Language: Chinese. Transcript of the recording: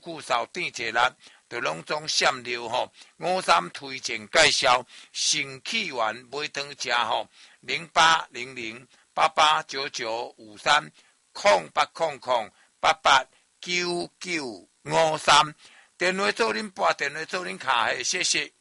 久扫电一力，就拢总闪流吼。53推荐介绍，肾气丸买当食吼，0800-889953，0800-889953，电话做恁拨，电话做恁卡，谢谢。